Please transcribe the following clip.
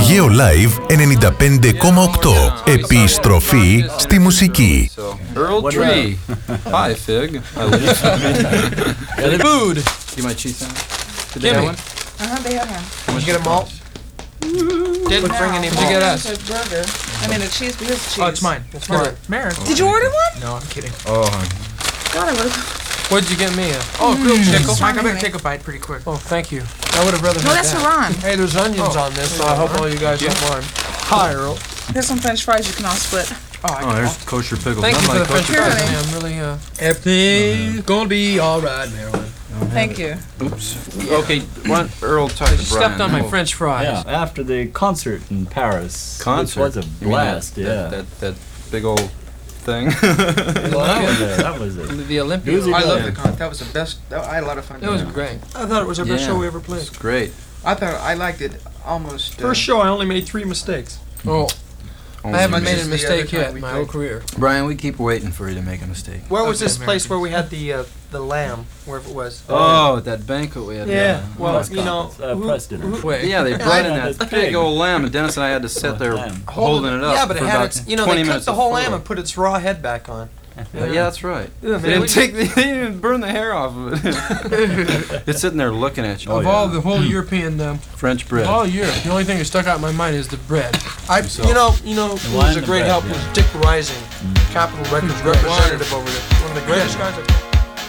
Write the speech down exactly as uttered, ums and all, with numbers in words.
Αιγαίο Live ενενήντα πέντε κόμμα οκτώ. Επιστροφή στη μουσική. Earl Tree. Hi, Fig. Food. You my cheese sandwich? Did Give they have me. one? Uh-huh, they have him. Did you get a malt? Didn't bring any Now, malt. you get get us? a burger. I mean, a cheese, but here's cheese. Oh, it's mine. It's mine. Maren. Did you order one? No, I'm kidding. Oh, God, I would. What'd you get me? A, oh, grilled chicken. It's Mike, I fine, better honey. take a bite pretty quick. Oh, thank you. I would have rather No, had that's that. Haran. Hey, there's onions Oh. on this, so I hope all you guys don't mind. Hi, Earl. Here's some French fries you can all split. Oh, I oh, there's kosher pickles. Thank you Not for my the French kosher Here, fries. honey. I'm really, uh... Everything's gonna be all right, Marilyn. Thank you. Oops. Okay, why don't Earl talk to You Brian? stepped on my Oh, French fries. Yeah, after the concert in Paris. Concert. Which was a You mean blast, that, yeah. That, that, that big old thing. Well, that was it. That was it. The Olympia. Doozy I love Yeah. the con. That was the best. That, I had a lot of fun. It was doing great. I thought it was the best Yeah. show we ever played. It's great. I thought I liked it almost. Uh, First show, I only made three mistakes. Oh, I haven't much made as a the mistake other time yet we in my played. whole career. Brian, we keep waiting for you to make a mistake. Where was Okay, this place American. where we had the uh, the lamb, wherever it was? Oh, that banquet we had. Yeah, well, Press you know, conference, uh, who- press dinner. who- Wait. Yeah, they brought in Yeah, that this big pig. old lamb, and Dennis and I had to sit there lamb. holding it up Yeah, but it for had about its, you know, twenty they cut minutes. the of whole photo. lamb and put its raw head back on. Uh, yeah, that's right. Yeah, They man, didn't we- take the, they didn't burn the hair off of it. It's sitting there looking at you. Oh, Of yeah. all the whole European, um, French bread. all Europe, the only thing that stuck out in my mind is the bread. I, you know, you know, who wine was a and great bread, help yeah. was Dick Rising, Capitol Records representative over there. One of the greatest guys. I've